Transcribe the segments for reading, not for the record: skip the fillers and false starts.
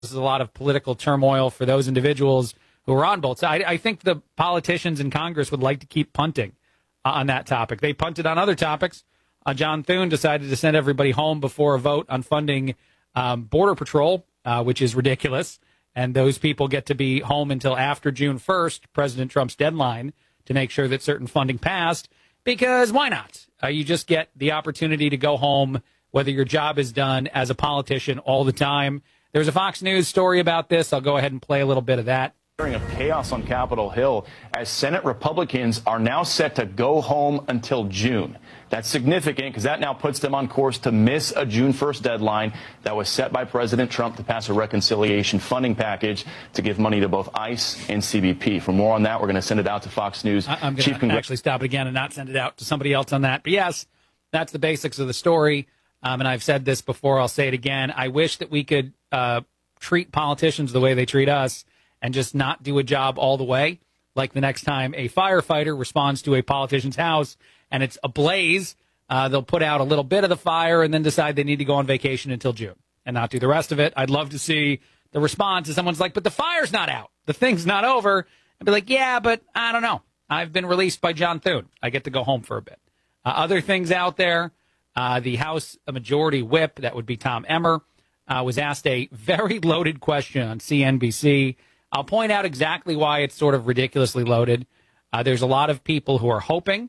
a lot of political turmoil for those individuals who are on both sides. I think the politicians in Congress would like to keep punting on that topic. They punted on other topics. John Thune decided to send everybody home before a vote on funding Border Patrol, which is ridiculous. And those people get to be home until after June 1st, President Trump's deadline, to make sure that certain funding passed. Because why not? You just get the opportunity to go home, whether your job is done as a politician all the time. There's a Fox News story about this. I'll go ahead and play a little bit of that. Of chaos on Capitol Hill as Senate Republicans are now set to go home until June. That's significant because that now puts them on course to miss a June 1st deadline that was set by President Trump to pass a reconciliation funding package to give money to both ICE and CBP. For more on that, we're going to send it out to Fox News. I'm going to actually stop it again and not send it out to somebody else on that. But yes, that's the basics of the story. And I've said this before. I'll say it again. I wish that we could treat politicians the way they treat us and just not do a job all the way. Like the next time a firefighter responds to a politician's house and it's ablaze, they'll put out a little bit of the fire and then decide they need to go on vacation until June and not do the rest of it. I'd love to see the response is someone's like, but the fire's not out. The thing's not over. I'd be like, yeah, but I don't know. I've been released by John Thune. I get to go home for a bit. Other things out there, the House Majority Whip, that would be Tom Emmer, was asked a very loaded question on CNBC. I'll point out exactly why it's sort of ridiculously loaded. There's a lot of people who are hoping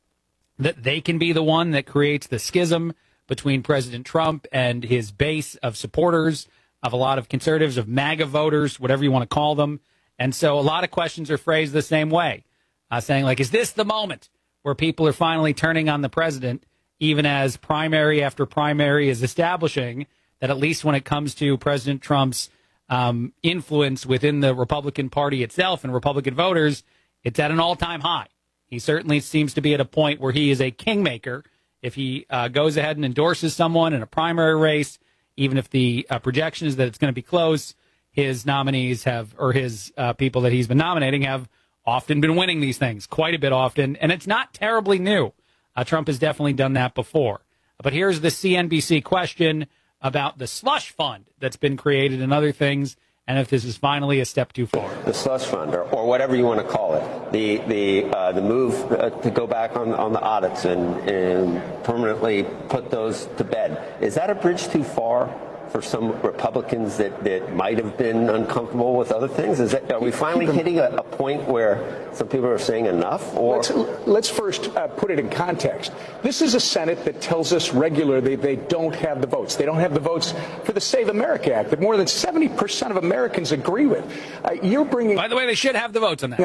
that they can be the one that creates the schism between President Trump and his base of supporters, of a lot of conservatives, of MAGA voters, whatever you want to call them. And so a lot of questions are phrased the same way, saying, like, is this the moment where people are finally turning on the president, even as primary after primary is establishing that at least when it comes to President Trump's influence within the Republican Party itself and Republican voters, it's at an all-time high. He certainly seems to be at a point where he is a kingmaker. If he goes ahead and endorses someone in a primary race, even if the projection is that it's going to be close, his nominees have, or his people that he's been nominating have often been winning these things quite a bit often, and it's not terribly new. Trump has definitely done that before. But here's the CNBC question about the slush fund that's been created and other things, and if this is finally a step too far. The slush fund, or whatever you want to call it, the move to go back on the audits and permanently put those to bed. Is that a bridge too far for some Republicans that might have been uncomfortable with other things? Are we finally hitting a point where some people are saying enough? Or let's first put it in context. This is a Senate that tells us regularly they don't have the votes. They don't have the votes for the Save America Act that more than 70% of Americans agree with. You're bringing... By the way, they should have the votes on that.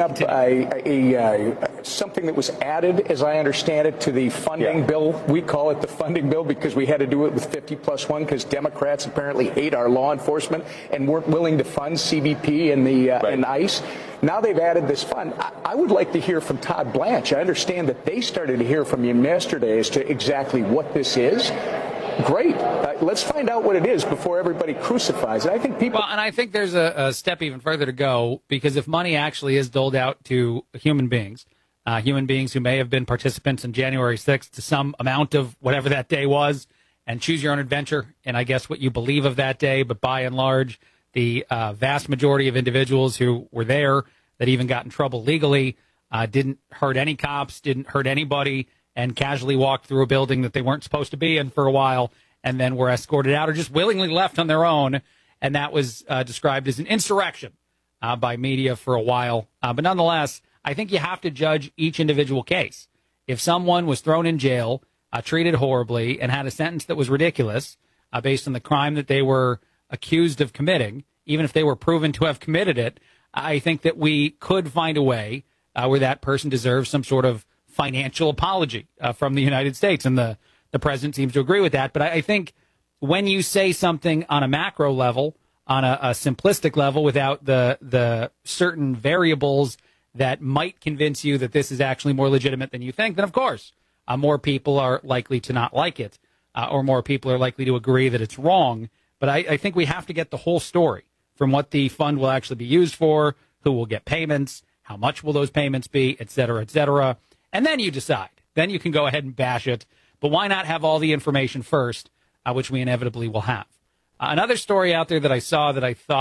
Something that was added, as I understand it, to the funding bill. We call it the funding bill because we had to do it with 50+1 because Democrats apparently hate our law enforcement and weren't willing to fund CBP and and ICE. Now they've added this fund. I would like to hear from Todd Blanche. I understand that they started to hear from him yesterday as to exactly what this is. Great. Let's find out what it is before everybody crucifies it. I think people... Well, and I think there's a step even further to go, because if money actually is doled out to human beings who may have been participants in January 6th to some amount of whatever that day was, and choose your own adventure, and I guess what you believe of that day, but by and large, the vast majority of individuals who were there that even got in trouble legally didn't hurt any cops, didn't hurt anybody, and casually walked through a building that they weren't supposed to be in for a while, and then were escorted out or just willingly left on their own, and that was described as an insurrection by media for a while. But nonetheless, I think you have to judge each individual case. If someone was thrown in jail, treated horribly, and had a sentence that was ridiculous based on the crime that they were accused of committing, even if they were proven to have committed it, I think that we could find a way where that person deserves some sort of financial apology from the United States. And the president seems to agree with that. But I think when you say something on a macro level, on a simplistic level, without the certain variables that might convince you that this is actually more legitimate than you think, then of course, more people are likely to not like it, or more people are likely to agree that it's wrong. But I think we have to get the whole story from what the fund will actually be used for, who will get payments, how much will those payments be, et cetera, and then you decide. Then you can go ahead and bash it. But why not have all the information first, which we inevitably will have? Another story out there that I saw that I thought